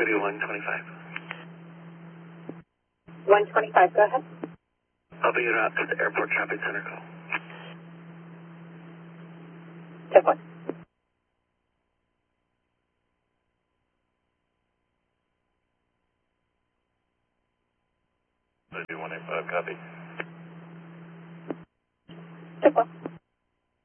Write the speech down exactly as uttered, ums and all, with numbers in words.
City one twenty-five. one twenty-five, go ahead. I'll be route to the Airport Traffic Center call. Step one. two one eight five, copy. Step one.